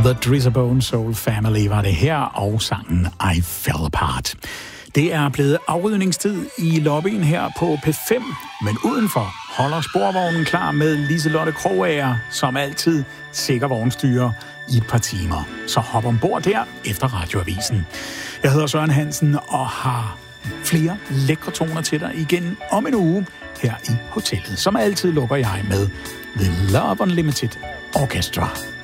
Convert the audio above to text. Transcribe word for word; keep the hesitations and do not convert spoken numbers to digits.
The Drizzabone Soul Family var det her, og sangen I Fell Apart. Det er blevet afrydningstid i lobbyen her på P fem, men udenfor holder sporvognen klar med Liselotte Krogager, som altid sikker vognstyrer i et par timer. Så hop ombord der efter radioavisen. Jeg hedder Søren Hansen og har flere lækre toner til dig igen om en uge her i hotellet. Som altid lukker jeg med The Love Unlimited Orchestra.